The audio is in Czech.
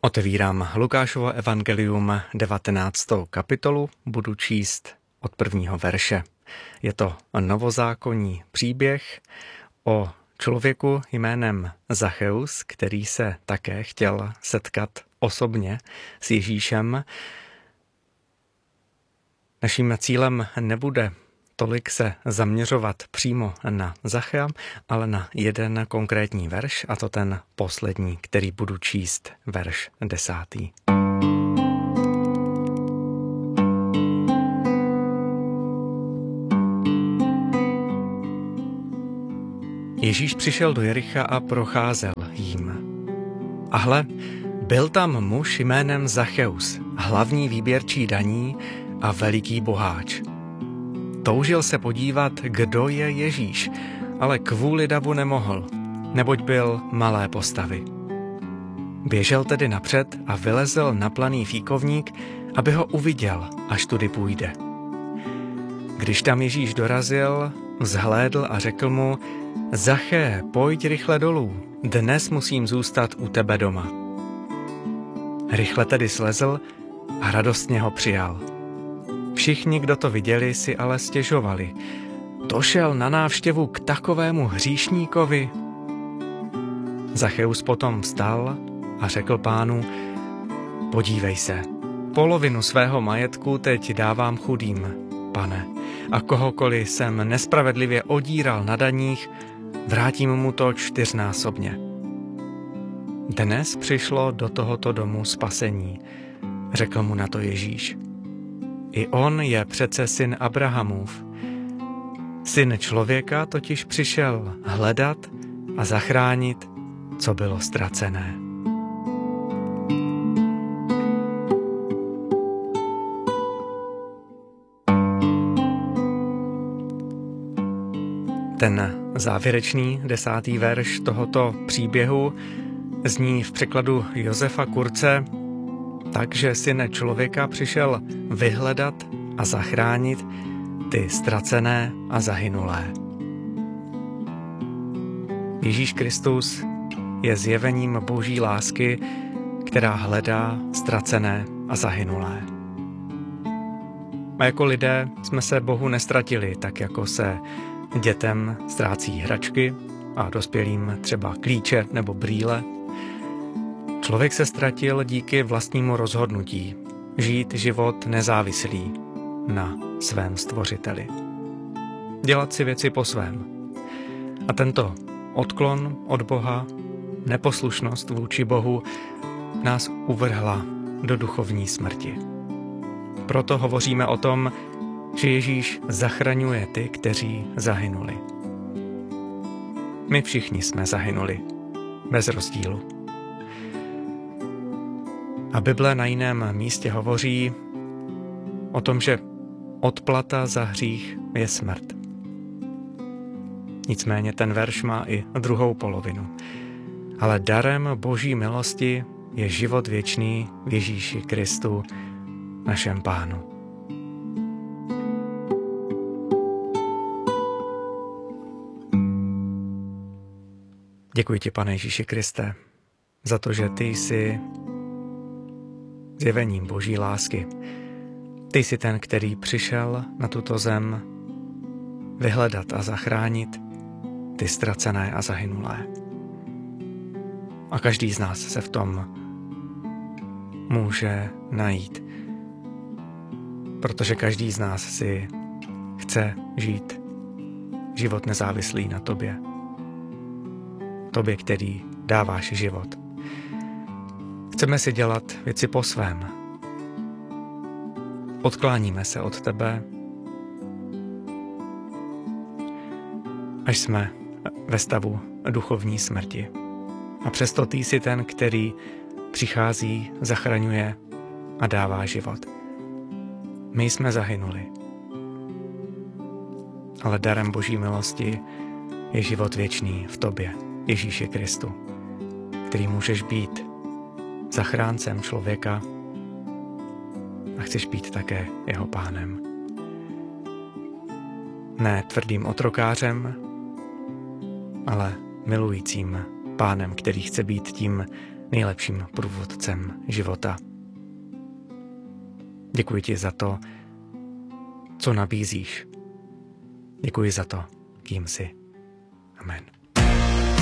Otevírám Lukášovo evangelium 19. kapitolu, budu číst od prvního verše. Je to novozákonní příběh o člověku jménem Zacheus, který se také chtěl setkat osobně s Ježíšem. Naším cílem nebude tolik se zaměřovat přímo na Zachea, ale na jeden konkrétní verš, a to ten poslední, který budu číst, verš 10. Ježíš přišel do Jericha a procházel jím. A hle, byl tam muž jménem Zacheus, hlavní výběrčí daní a veliký boháč. Toužil se podívat, kdo je Ježíš, ale kvůli davu nemohl, neboť byl malé postavy. Běžel tedy napřed a vylezl na planý fíkovník, aby ho uviděl, až tudy půjde. Když tam Ježíš dorazil, vzhlédl a řekl mu: Zaché, pojď rychle dolů, dnes musím zůstat u tebe doma. Rychle tedy slezl a radostně ho přijal. Všichni, kdo to viděli, si ale stěžovali. To šel na návštěvu k takovému hříšníkovi. Zacheus potom vstal a řekl Pánu: Podívej se, polovinu svého majetku teď dávám chudým, Pane, a kohokoliv jsem nespravedlivě odíral na daních, vrátím mu to 4násobně. Dnes přišlo do tohoto domu spasení, řekl mu na to Ježíš. I on je přece syn Abrahamův. Syn člověka totiž přišel hledat a zachránit, co bylo ztracené. Ten závěrečný 10. verš tohoto příběhu zní v překladu Josefa Kurce tak, že syn člověka přišel vyhledat a zachránit ty ztracené a zahynulé. Ježíš Kristus je zjevením Boží lásky, která hledá ztracené a zahynulé. A jako lidé jsme se Bohu nestratili, tak jako se dětem ztrácí hračky a dospělým třeba klíče nebo brýle. Člověk se ztratil díky vlastnímu rozhodnutí žít život nezávislý na svém stvořiteli. Dělat si věci po svém. A tento odklon od Boha, neposlušnost vůči Bohu nás uvrhla do duchovní smrti. Proto hovoříme o tom, že Ježíš zachraňuje ty, kteří zahynuli. My všichni jsme zahynuli, bez rozdílu. A Bible na jiném místě hovoří o tom, že odplata za hřích je smrt. Nicméně ten verš má i druhou polovinu. Ale darem Boží milosti je život věčný v Ježíši Kristu, našem Pánu. Děkuji ti, Pane Ježíši Kriste, za to, že ty jsi zjevením Boží lásky. Ty jsi ten, který přišel na tuto zem vyhledat a zachránit ty ztracené a zahynulé. A každý z nás se v tom může najít, protože každý z nás si chce žít život nezávislý na tobě. Tobě, který dáváš život. Chceme si dělat věci po svém. Odkláníme se od tebe, až jsme ve stavu duchovní smrti. A přesto ty jsi ten, který přichází, zachraňuje a dává život. My jsme zahynuli. Ale darem Boží milosti je život věčný v tobě, Ježíši Kristu, který můžeš být zachráncem člověka a chceš být také jeho pánem. Ne tvrdým otrokářem, ale milujícím pánem, který chce být tím nejlepším průvodcem života. Děkuji ti za to, co nabízíš. Děkuji za to, kým jsi. Amen.